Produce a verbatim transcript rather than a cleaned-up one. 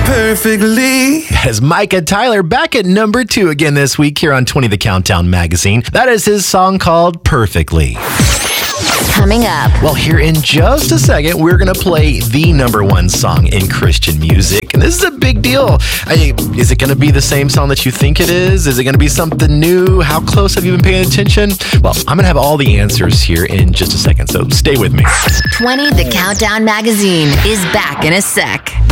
perfectly. That is Micah Tyler back at number two again this week here on twenty The Countdown magazine. That is his song called Perfectly. Coming up. Well, here in just a second, we're going to play the number one song in Christian music. And this is a big deal. I, is it going to be the same song that you think it is? Is it going to be something new? How close have you been paying attention? Well, I'm going to have all the answers here in just a second, so stay with me. twenty The Countdown magazine is back in a sec.